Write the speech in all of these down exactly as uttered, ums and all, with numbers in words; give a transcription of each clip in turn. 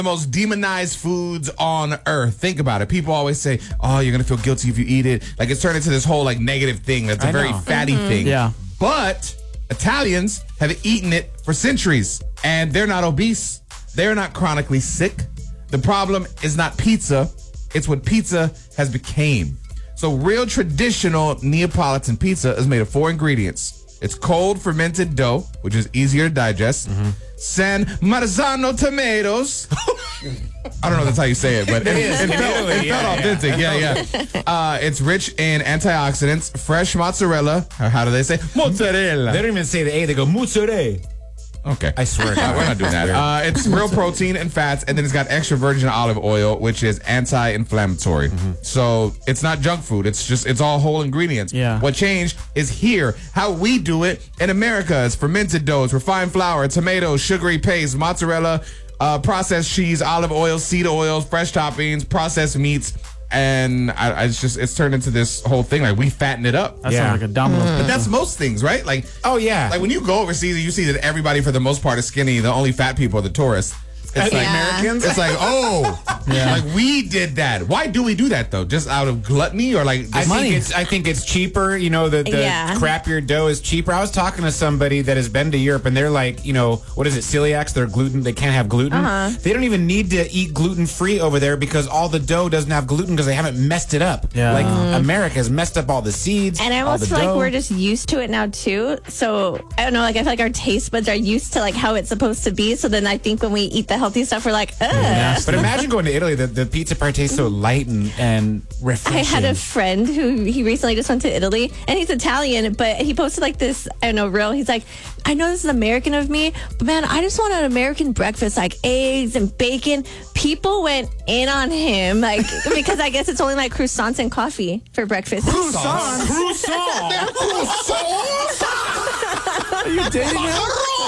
The most demonized foods on earth. Think about it. People always say, oh, you're going to feel guilty if you eat it. Like, it's turned into this whole, like, negative thing. That's a I very know. fatty Mm-hmm. thing. Yeah. But Italians have eaten it for centuries, and they're not obese. They're not chronically sick. The problem is not pizza. It's what pizza has became. So real traditional Neapolitan pizza is made of four ingredients. It's cold fermented dough, which is easier to digest. Mm-hmm. San Marzano tomatoes. I don't know if that's how you say it, but it, is. it, In felt, Italy, it yeah, felt yeah. authentic. Yeah, yeah. Uh, it's rich in antioxidants, fresh mozzarella. Or how do they say? Mozzarella. They don't even say the A, they go mozzarella. Okay. I swear to God. We're not doing that. Uh, it's real protein and fats, and then it's got extra virgin olive oil, which is anti-inflammatory. Mm-hmm. So it's not junk food. It's just, it's all whole ingredients. Yeah. What changed is here. How we do it in America is fermented doughs, refined flour, tomatoes, sugary paste, mozzarella, uh, processed cheese, olive oil, seed oils, fresh toppings, processed meats. And I, I it's just, it's turned into this whole thing. Like, we fatten it up. That sounds like a domino. But that's most things, right? Like, Oh, yeah. like when you go overseas and you see that everybody for the most part is skinny, the only fat people are the tourists. It's like Yeah. Americans? It's like, oh, Yeah. like we did that. Why do we do that though? Just out of gluttony or like I just think it's I think it's cheaper. You know, the, the Yeah. crappier dough is cheaper. I was talking to somebody that has been to Europe, and they're like, you know, what is it, celiacs? They're gluten. They can't have gluten. Uh-huh. They don't even need to eat gluten free over there because all the dough doesn't have gluten because they haven't messed it up. Yeah. Like America's messed up all the seeds. And I all almost the feel like dough. we're just used to it now too. So I don't know, like I feel like our taste buds are used to like how it's supposed to be. So then I think when we eat the healthy stuff, we're like, ugh. But imagine going to Italy. The, the pizza part tastes so light and, and refreshing. I had a friend who he recently just went to Italy, and he's Italian, but he posted like this, I don't know, reel. He's like, I know this is American of me, but man, I just want an American breakfast, like eggs and bacon. People went in on him, like, because I guess it's only like croissants and coffee for breakfast. croissants. Croissant. Croissant. Are you dating him?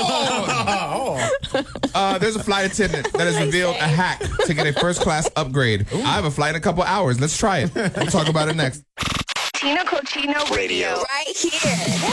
Uh, there's a flight attendant that has I revealed say? a hack to get a first class upgrade. I have a flight in a couple hours. Let's try it. We'll talk about it next. Tino Cochino Radio. Right here.